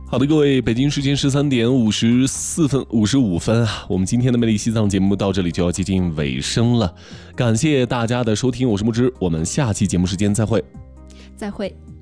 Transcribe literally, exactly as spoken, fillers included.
好的，各位，北京时间十三点五十四分五十五分啊，我们今天的魅力西藏节目到这里就要接近尾声了，感谢大家的收听，我是木之，我们下期节目时间再会， 再会。